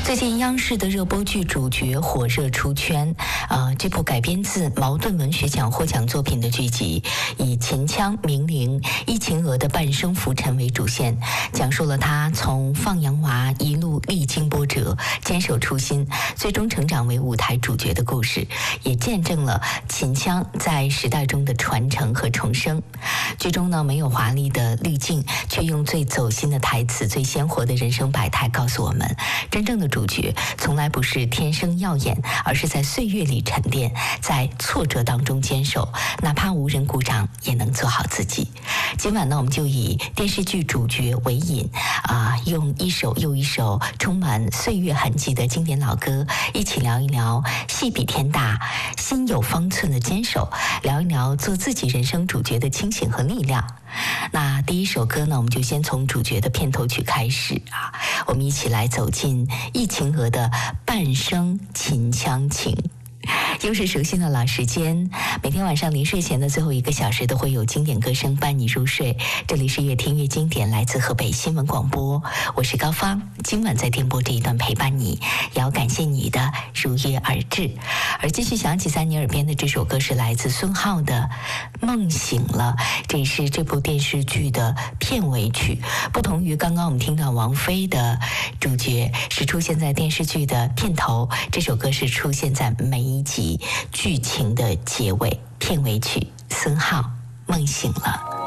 最近央视的热播剧主角火热出圈，这部改编自茅盾文学奖获奖作品的剧集，以秦腔、明玲、易秦娥的半生浮沉为主线，讲述了她从放羊娃一路历经波折，坚守初心，最终成长为舞台主角的故事，也见证了秦腔在时代中的传承和重生。剧中呢，没有华丽的滤镜，却用最走心的台词、最鲜活的人生百态告诉我们，真正的主角从来不是天生耀眼，而是在岁月里沉淀，在挫折当中坚守，哪怕无人鼓掌也能做好自己。今晚呢，我们就以电视剧主角为引，用一首又一首充满岁月痕迹的经典老歌，一起聊一聊戏比天大，心有方寸的坚守，聊一聊做自己人生主角的清醒和力量。那第一首歌呢，我们就先从主角的片头曲开始我们一起来走进易秦娥的半生秦腔情。又是熟悉的老时间，每天晚上临睡前的最后1个小时都会有经典歌声伴你入睡。这里是越听越经典，来自河北新闻广播，我是高芳。今晚在电波这一段陪伴你，也要感谢你的如约而至。而继续响起在你耳边的这首歌是来自孙浩的《梦醒了》，这也是这部电视剧的片尾曲。不同于刚刚我们听到王菲的主角是出现在电视剧的片头，这首歌是出现在每一集剧情的结尾，片尾曲孙浩《梦醒了》。